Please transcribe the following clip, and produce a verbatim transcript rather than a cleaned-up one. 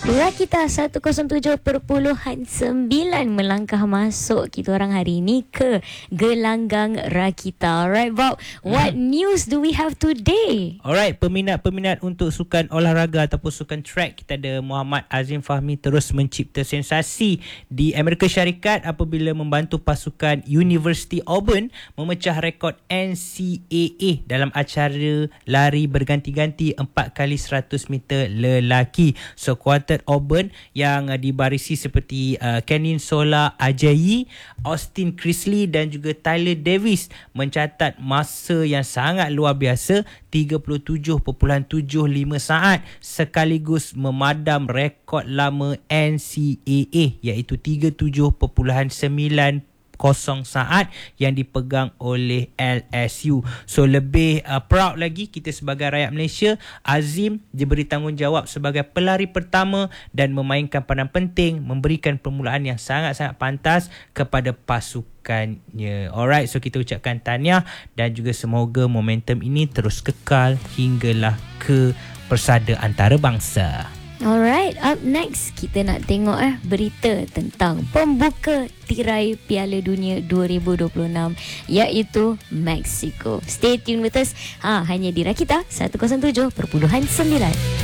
Rakita seratus tujuh perpuluhan sembilan melangkah masuk kita orang hari ini ke gelanggang Rakita. Alright, Bob, what hmm. news do we have today? Alright, peminat-peminat untuk sukan olahraga ataupun sukan track, kita ada Muhammad Azim Fahmi terus mencipta sensasi di Amerika Syarikat apabila membantu pasukan University Auburn memecah rekod N C A A dalam acara lari berganti-ganti empat kali seratus meter lelaki. So, kuartet Auburn yang uh, dibarisi seperti uh, Kenin Sola Ajayi, Austin Chrisley dan juga Tyler Davis mencatat masa yang sangat luar biasa, tiga puluh tujuh perpuluhan tujuh lima saat, sekaligus memadam rekod lama N C A A iaitu tiga puluh tujuh perpuluhan sembilan kosong saat yang dipegang oleh L S U. So lebih uh, proud lagi kita sebagai rakyat Malaysia, Azim diberi tanggungjawab sebagai pelari pertama dan memainkan peranan penting, memberikan permulaan yang sangat-sangat pantas kepada pasukannya. Alright, so kita ucapkan tahniah dan juga semoga momentum ini terus kekal hinggalah ke persada antarabangsa. Alright, up next kita nak tengok eh berita tentang pembuka tirai Piala Dunia dua ribu dua puluh enam iaitu Mexico. Stay tuned with us ha, hanya di Rakita seratus tujuh perpuluhan sembilan.